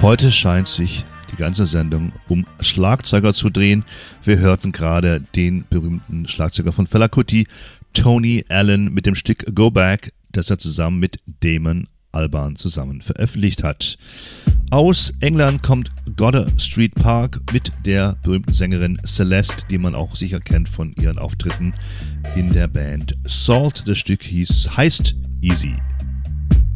Heute scheint sich die ganze Sendung um Schlagzeuger zu drehen. Wir hörten gerade den berühmten Schlagzeuger von Fela Kuti, Tony Allen, mit dem Stück Go Back, das er zusammen mit Damon Albarn zusammen veröffentlicht hat. Aus England kommt Goddard Street Park mit der berühmten Sängerin Celeste, die man auch sicher kennt von ihren Auftritten in der Band Salt. Das Stück heißt Easy.